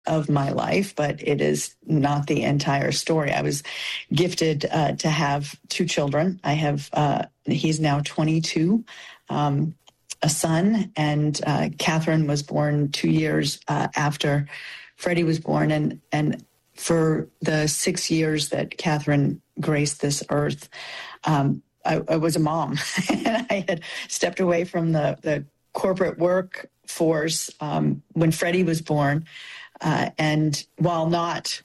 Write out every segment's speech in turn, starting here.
of my life, but it is not the entire story. I was gifted to have two children. I have, he's now 22, a son, and Catherine was born 2 years after Freddie was born. And for the 6 years that Catherine graced this earth, I was a mom. And I had stepped away from the corporate workforce when Freddie was born. And while not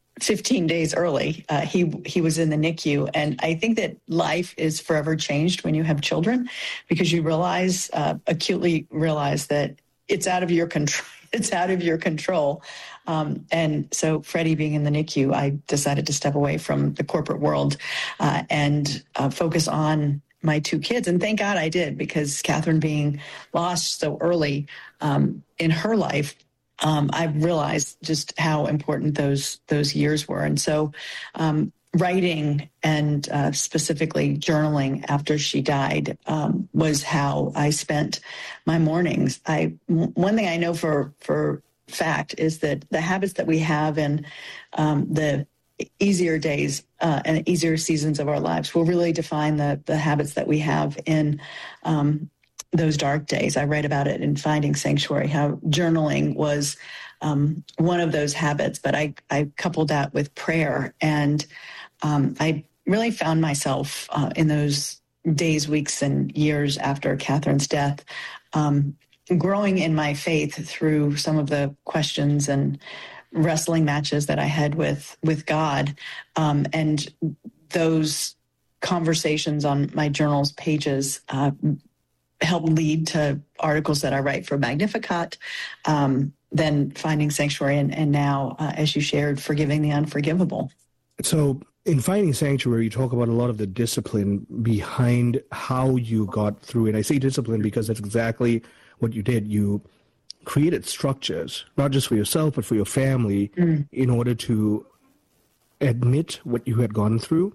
15 days early, he was in the NICU. And I think that life is forever changed when you have children, because you realize, acutely realize that it's out of your control. It's out of your control. And so Freddie being in the NICU, I decided to step away from the corporate world and focus on my two kids. And thank God I did, because Catherine being lost so early in her life, I realized just how important those years were. And so writing and specifically journaling after she died was how I spent my mornings. One thing I know for fact is that the habits that we have in the easier days and easier seasons of our lives will really define the habits that we have in those dark days. I write about it in Finding Sanctuary, how journaling was one of those habits, but I coupled that with prayer. And I really found myself in those days, weeks, and years after Catherine's death, growing in my faith through some of the questions and wrestling matches that I had with God. And those conversations on my journal's pages helped lead to articles that I write for Magnificat, then Finding Sanctuary, and now, as you shared, Forgiving the Unforgivable. So in Finding Sanctuary, you talk about a lot of the discipline behind how you got through it. I say discipline because that's exactly what you did. You created structures, not just for yourself, but for your family, in order to admit what you had gone through.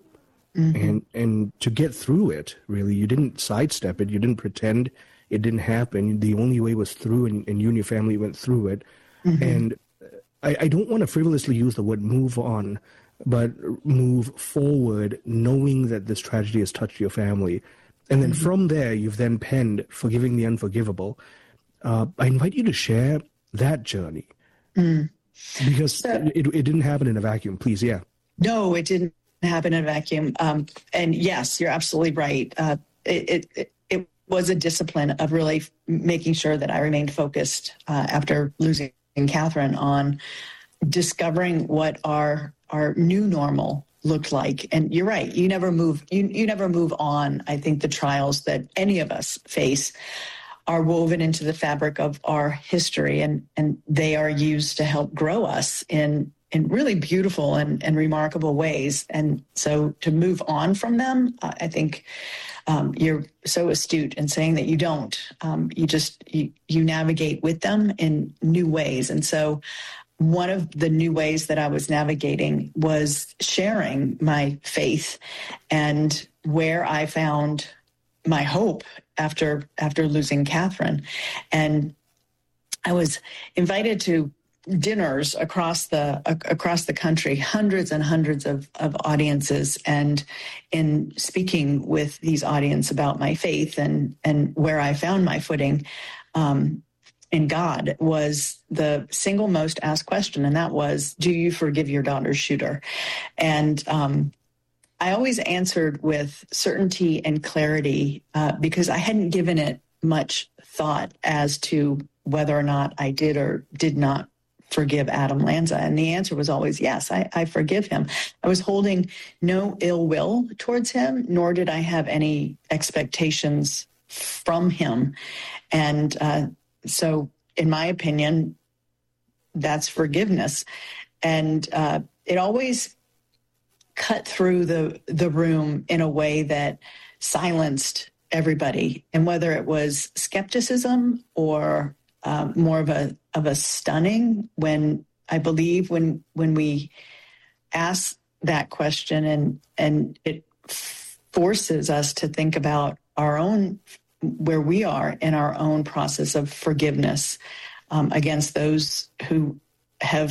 And to get through it, really. You didn't sidestep it. You didn't pretend it didn't happen. The only way was through, and you and your family went through it. And I don't want to frivolously use the word move on, but move forward, knowing that this tragedy has touched your family. And then from there, you've then penned Forgiving the Unforgivable. I invite you to share that journey, because it didn't happen in a vacuum. Please, yeah. No, it didn't happen in a vacuum. And yes, you're absolutely right. It was a discipline of really making sure that I remained focused after losing Catherine on discovering what our new normal looked like. And you're right. You never move. You never move on. I think the trials that any of us face are woven into the fabric of our history, and they are used to help grow us in really beautiful and remarkable ways. And so to move on from them, I think you're so astute in saying that you don't. You navigate with them in new ways. And so one of the new ways that I was navigating was sharing my faith and where I found my hope after losing Catherine. And I was invited to dinners across the country, hundreds and hundreds of audiences, and in speaking with these audience about my faith and where I found my footing in God was the single most asked question, and that was, do you forgive your daughter's shooter? And I always answered with certainty and clarity because I hadn't given it much thought as to whether or not I did or did not forgive Adam Lanza. And the answer was always yes, I forgive him. I was holding no ill will towards him, nor did I have any expectations from him. And so in my opinion, that's forgiveness. And it always cut through the room in a way that silenced everybody. And whether it was skepticism or more of a stunning, when I believe when we ask that question and it forces us to think about our own, where we are in our own process of forgiveness against those who have